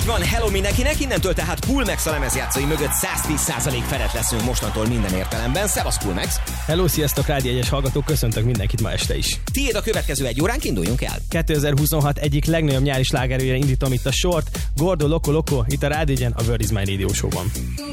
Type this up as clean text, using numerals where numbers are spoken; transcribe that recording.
Így van, hello mindenkinek, innentől tehát Coolmax a lemezjátszói mögött 110% felett leszünk mostantól minden értelemben. Szevasz Coolmax! Hello, sziasztok, Rádió 1-es hallgatók, köszöntök mindenkit ma este is. Tiéd a következő egy óránk, induljunk el. 2026 egyik legnagyobb nyári slágerőjére indítom itt a sort. Gordo Loco Loco, itt a Rádió 1-en, a World is My Radio Show-ban.